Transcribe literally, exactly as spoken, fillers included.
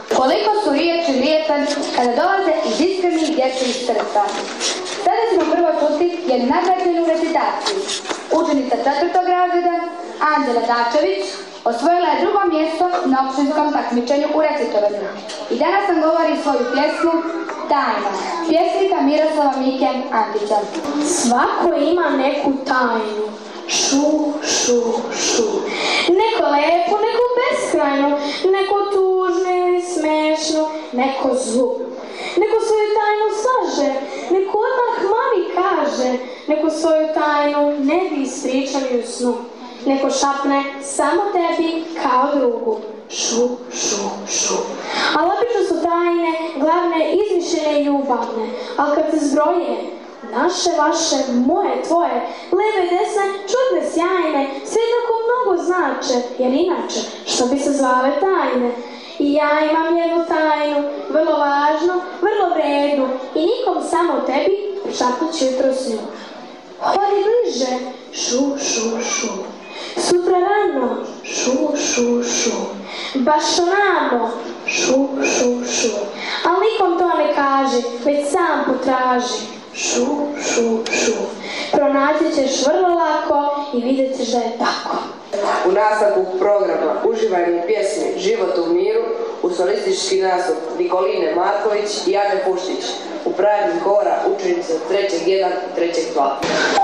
Koliko su riječi lijepe kada dolaze iz iskrenih dječjih srca. Sada smo prvo čuti jednu nagrađenu recitaciju. Učenica četvrtog razreda, Anđela Dačević, osvojila je drugo mjesto na opštinskom takmičenju u recitovanju. I danas nam govori svoju pjesmu Tajna, pjesnika Miroslava Mike Antića. Svako ima neku tajnu, šu, šu, šu. Neko lepo, neko beskrajno, neko tužno ili smešno, neko zlu. Neko svoju tajnu slaže, neko odmah mami kaže, neko svoju tajnu ne bi ispričao ni u snu. Neko šapne samo tebi kao drugu, šu, šu, šu. Ali obično su tajne, glavne, izmišljene i ljubavne, ali kad se zbroje, naše, vaše, moje, tvoje, leve, desne, čudne, sjajne, sve jednako mnogo znače, jer inače, što bi se zvale tajne. I ja imam jednu tajnu, vrlo važnu, vrlo vrednu, i nikom samo tebi šapnut ću jutro s nju. Hodi bliže, šu, šu, šu. Sutra rano, šu, šu, šu. Baš onamo, šu, šu, šu. Ali nikom to ne kaže, već sam potraži, šu, šu, šu. Pronaći ćeš vrlo lako i vidjet ćeš da je tako. U nastavku programa uživajmo u pjesmi Život u miru uz solistički nastup Nikoline Marković i Ane Puštić u pranju hora učenice trećeg jedan i trećeg dva.